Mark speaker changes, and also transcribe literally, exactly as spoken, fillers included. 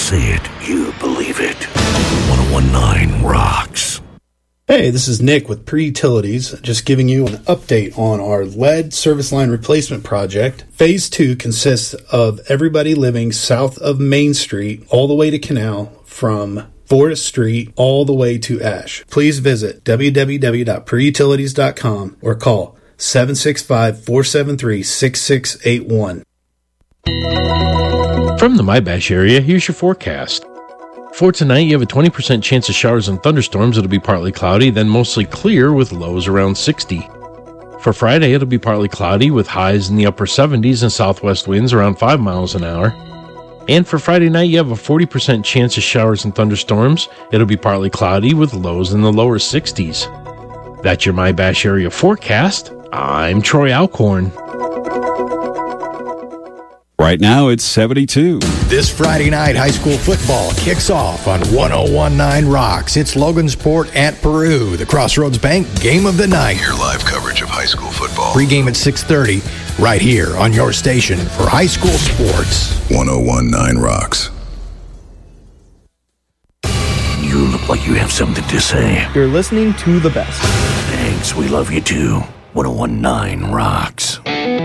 Speaker 1: say it, you believe it. ten nineteen rocks.
Speaker 2: Hey, this is Nick with Pre-Utilities, just giving you an update on our lead service line replacement project. Phase two consists of everybody living south of Main Street all the way to Canal, from Forest Street all the way to Ash. Please visit w w w dot pre utilities dot com or call seven six five, four seven three, six six eight one.
Speaker 3: From the MyBash area, here's your forecast. For tonight, you have a twenty percent chance of showers and thunderstorms. It'll be partly cloudy, then mostly clear with lows around sixty. For Friday, it'll be partly cloudy with highs in the upper seventies and southwest winds around five miles an hour. And for Friday night, you have a forty percent chance of showers and thunderstorms. It'll be partly cloudy with lows in the lower sixties. That's your MyBash area forecast. I'm Troy Alcorn.
Speaker 4: Right now, it's seventy-two.
Speaker 5: This Friday night, high school football kicks off on ten nineteen Rocks. It's Logansport at Peru, the Crossroads Bank game of the night.
Speaker 6: Your live coverage of high school football.
Speaker 5: Pre-game at six thirty, right here on your station for high school sports.
Speaker 6: ten nineteen Rocks.
Speaker 1: You look like you have something to say.
Speaker 7: You're listening to the best.
Speaker 1: Thanks, we love you too. ten nineteen rocks.